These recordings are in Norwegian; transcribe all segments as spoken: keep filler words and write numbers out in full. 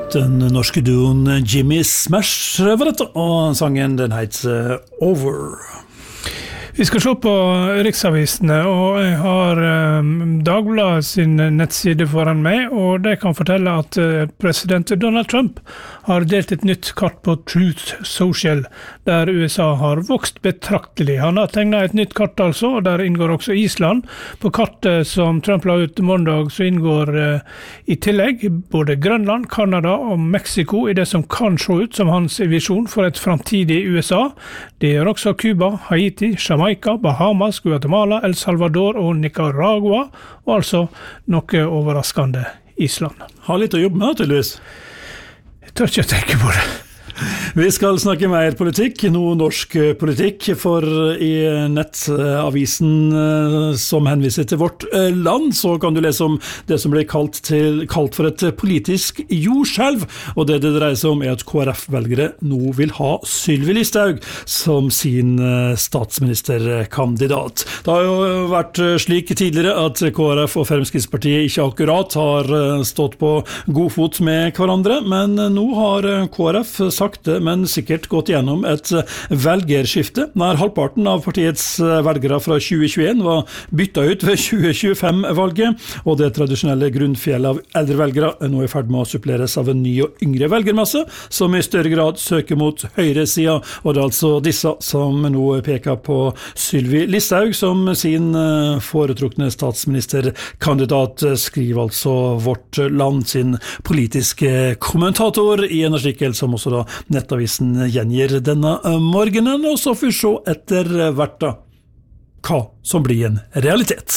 Den norske duoen Jimmy Smash var dette, og sangen den heter Over. Vi skal se på Riksavisene, og jeg har um, Dagbladet sin nettside foran meg, og det kan fortelle at uh, president Donald Trump har delt et nytt kart på Truth Social, der U S A har vokst betraktelig. Han har tegnet et nytt kart altså, og der inngår også Island. På kartet som Trump la ut mandag, så inngår uh, i tillegg både Grønland, Kanada og Mexico i det som kan se ut som hans visjon for et fremtidig U S A. Det gjør også Cuba, Haiti, Jamaica, Bahamas, Guatemala, El Salvador og Nicaragua, og altså noe overraskende Island. Har litt å jobbe med, tydeligvis. Jeg tør ikke tenke på det. Vi skal snakke mer politikk, noe norsk politikk, for i nettavisen som henviser til vårt land, så kan du lese om det som ble kalt, til, kalt for et politisk jordskjelv, og det det dreier seg om er at K R F-velgere nå vil ha Sylvi Listhaug som sin statsministerkandidat. Det har jo vært slik tidligere at K R F og Fremskrittspartiet ikke akkurat har stått på god fot med hverandre, men nå har K R F sagt men sikkert gått gjennom et velgerskifte. Nær halvparten av partiets velgere fra tjue tjueen var byttet ut ved tjue tjuefem-valget, og det tradisjonelle grunnfjellet av eldre velgere er nå i ferd med å suppleres av en ny og yngre velgermasse, som i større grad søker mot høyresida, og det er altså disse som nå peker på Sylvi Listhaug som sin foretrukne statsministerkandidat, skriver altså Vårt Land sin politiske kommentator i en artikkel som også da nettavisen gjengir denne morgenen, og så får vi se etter hvert da hva som blir en realitet.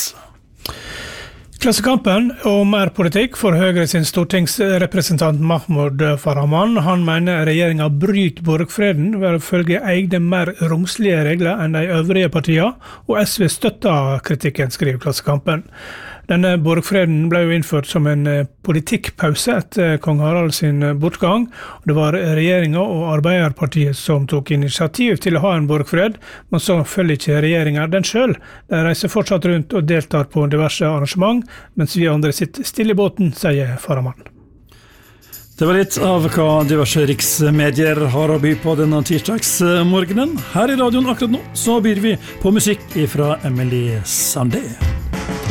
Klassekampen og mer politikk for Høyre sin stortingsrepresentant Mahmoud Farahman. Han mener regjeringen bryter borgfreden ved å følge egne mer romslige regler enn de øvrige partiene, og S V støtter kritikken, skriver Klassekampen. Denne borgfreden ble jo innført som en politikkpause etter kong Harald sin bortgang. Det var regjeringen og Arbeiderpartiet som tok initiativ til å ha en borgfred, men så følger ikke regjeringen den selv. De reiser fortsatt rundt og deltar på diverse arrangement, mens vi andre sitter stille i båten, sier Farahman. Det var litt av hva diverse riksmedier har å by på denne tirsdagsmorgenen. Her i radioen akkurat nå så byr vi på musikk fra Emily Sandé.